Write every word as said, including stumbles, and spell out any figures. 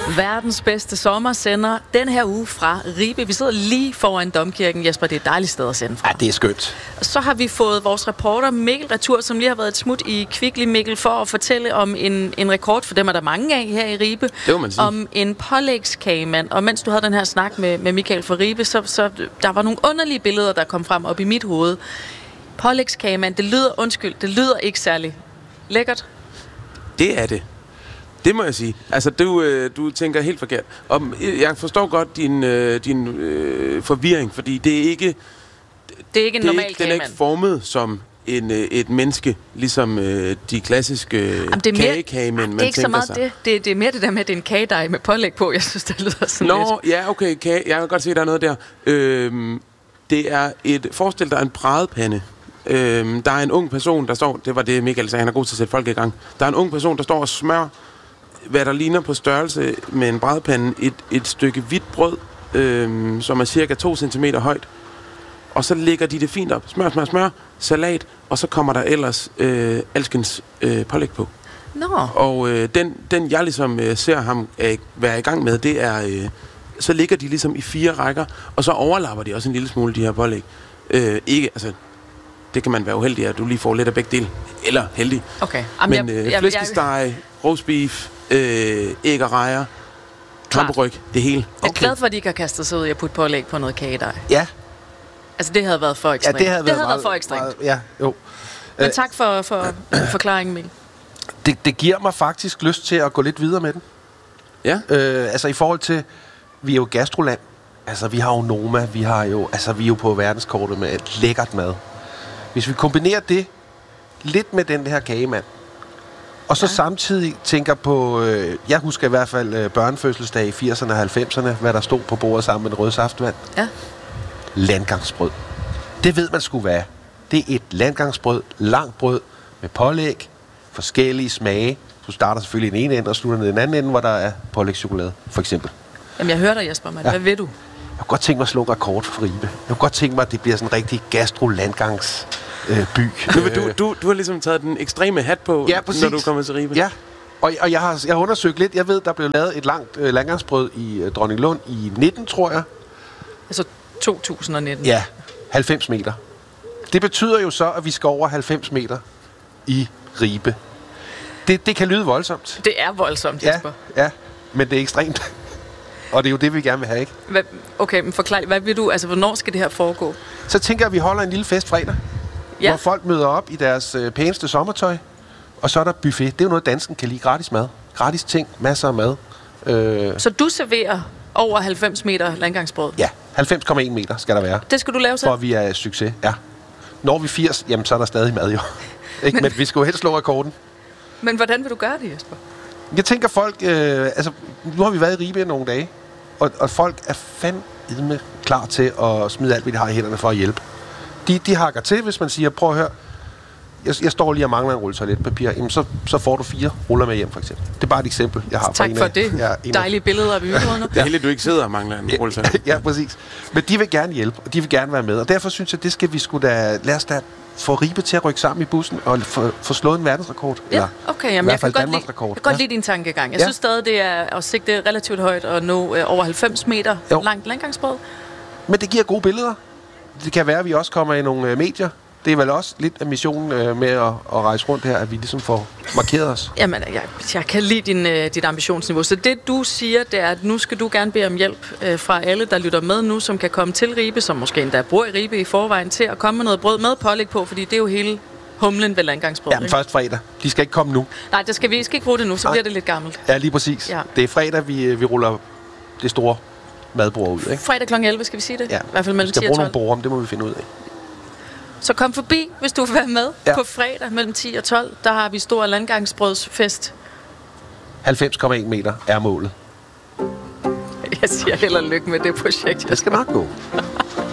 Verdens bedste sommersender den her uge fra Ribe. Vi sidder lige foran Domkirken, Jesper. Det er et dejligt sted at sende fra. Ja, det er skønt. Så har vi fået vores reporter Mikkel retur, som lige har været et smut i Kvickly, Mikkel, for at fortælle om en, en rekord, for dem er der mange af her i Ribe. Det må man sige. Om en pålægskagemand. Og mens du havde den her snak med, med Michael fra Ribe, så, så der var nogle underlige billeder, der kom frem op i mit hoved. Pålægskagemand, det lyder, undskyld, det lyder ikke særlig lækkert. Det er det. Det må jeg sige. Altså, du, øh, du tænker helt forkert. Og jeg forstår godt din, øh, din øh, forvirring, fordi det er ikke... Det er ikke en det er normal ikke, den er kagemand. ikke formet som en, øh, et menneske, ligesom øh, de klassiske øh, kagekagemænd, man det er ikke så meget sig. det. det. Det er mere det der med, at det er en kagedej med pålæg på. Jeg synes, det lyder sådan Nå, lidt. ja, okay. Kage. Jeg kan godt se, der er noget der. Øhm, det er et... Forestil dig en brædepande. Øhm, der er en ung person, der står... Det var det, Michael sagde. Han er god til at sætte folk i gang. Der er en ung person, der står og smør, hvad der ligner på størrelse med en brædepande, et, et stykke hvidt brød, øhm, som er cirka to centimeter højt. Og så lægger de det fint op. Smør, smør, smør, salat, og så kommer der ellers øh, alskens øh, pålæg på. Nå. Og øh, den, den, jeg ligesom øh, ser ham øh, være i gang med, det er... Øh, så ligger de ligesom i fire rækker, og så overlapper de også en lille smule, de her pålæg. Øh, ikke, altså... Det kan man være uheldig, at du lige får lidt af begge dele. Eller heldig. Okay. Jamen, Men øh, flæskesteg, roastbeef, øh, æg og rejer, hamburg, det hele. Jeg er glad for, at de ikke har kastet sig ud i at putte pålæg på noget kagedej. Ja. Altså, det havde været for ekstremt. Ja, det havde været, det havde meget, været for ekstremt. Meget, ja, jo. Men tak for, for forklaringen, Mikkel. Det, det giver mig faktisk lyst til at gå lidt videre med den. Ja. Øh, altså i forhold til, vi er jo gastroland. Altså, vi har jo Noma, vi har jo, altså, vi er jo på verdenskortet med et lækkert mad. Hvis vi kombinerer det lidt med den her kagemand, og så ja. samtidig tænker på, øh, jeg husker i hvert fald øh, børnefødselsdag i firserne og halvfemserne, hvad der stod på bordet sammen med en rød saftvand. Ja. Landgangsbrød. Det ved man skulle være. Det er et landgangsbrød, langt brød med pålæg, forskellige smage. Du starter selvfølgelig i den ene ende og slutter i den anden ende, hvor der er pålægschokolade, for eksempel. Jamen, jeg hører dig, Jesper, men ja. Hvad ved du? Jeg kunne godt tænke mig at slå en rekord for Ribe. Jeg kunne godt tænke mig, at det bliver sådan en rigtig gastro-landgangs øh, by. Nu, du, du, du har ligesom taget den ekstreme hat på, ja, når du kommer til Ribe. Ja, og, og jeg, har, jeg har undersøgt lidt. Jeg ved, der blev lavet et langt øh, landgangsbrød i øh, Dronninglund i nitten, tror jeg. Altså to tusind nitten? Ja, halvfems meter. Det betyder jo så, at vi skal over halvfems meter i Ribe. Det, det kan lyde voldsomt. Det er voldsomt, Jesper. Ja, ja, men det er ekstremt. Og det er jo det, vi gerne vil have, ikke? Hvad, okay, men forklar, hvad vil du, altså hvornår skal det her foregå? Så tænker jeg, at vi holder en lille fest fredag, ja. hvor folk møder op i deres øh, pæneste sommertøj, og så er der buffet. Det er jo noget, dansken kan lide. Gratis mad. Gratis ting. Masser af mad. Øh, så du serverer over halvfems meter landgangsbrød? Ja, halvfems komma en meter skal der være. Det skal du lave selv? For vi er succes, ja. Når vi firs, jamen så er der stadig mad jo. Ikke? Men, men vi skal jo helst slå rekorden. Men hvordan vil du gøre det, Jesper? Jeg tænker folk, øh, altså nu har vi været i Ribe nogle dage, og, og folk er fandme klar til at smide alt, hvad de har i hænderne for at hjælpe. De, de hakker til, hvis man siger, prøv at høre, jeg, jeg står lige og mangler en rulle toiletpapir, jamen så, så får du fire ruller med hjem, for eksempel. Det er bare et eksempel, jeg har. Tak for af, det. Ja, dejlige billeder af byrådene. Det er heldigt, du ikke sidder og mangler en rulle toiletpapir. Ja, præcis. Men de vil gerne hjælpe, og de vil gerne være med, og derfor synes jeg, det skal vi sgu da, lad os da få Ribe til at rykke sammen i bussen og få, få slået en verdensrekord. Ja, eller okay. Jamen, jeg kan godt lide, jeg kan godt ja. lide din tankegang. Jeg ja. synes stadig, det er at sigte relativt højt og nå øh, over halvfems meter jo. langt landgangsbrød. Men det giver gode billeder. Det kan være, at vi også kommer i nogle øh, medier. Det er vel også lidt af missionen øh, med at, at rejse rundt her, at vi ligesom får markeret os. Jamen, jeg, jeg kan lide din, øh, dit ambitionsniveau. Så det, du siger, det er, at nu skal du gerne bede om hjælp øh, fra alle, der lytter med nu, som kan komme til Ribe, som måske endda bor i Ribe i forvejen, til at komme med noget brød med pålæg på, fordi det er jo hele humlen ved landgangsbrød. Ja, først fredag. De skal ikke komme nu. Nej, det skal vi skal ikke bruge det nu, så Nej. bliver det lidt gammelt. Ja, lige præcis. Ja. Det er fredag, vi, vi ruller det store madbord ud, ikke? Fredag klokken elleve, skal vi sige det? Ja. I hvert fald mellem ti og tolv. Vi skal bruge nogle bord om, det må vi finde ud af. Så kom forbi, hvis du vil være med ja. på fredag mellem ti og tolv. Der har vi stor landgangsbrødsfest. halvfems komma en meter er målet. Jeg siger held og lykke med det projekt. Det skal nok gå.